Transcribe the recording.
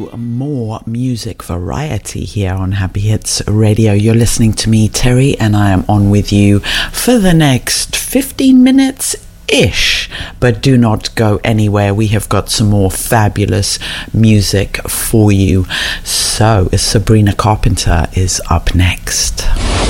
to more music variety here on Happy Hits Radio. You're listening to me, Terry, and I am on with you for the next 15 minutes-ish. But do not go anywhere. We have got some more fabulous music for you. So Sabrina Carpenter is up next.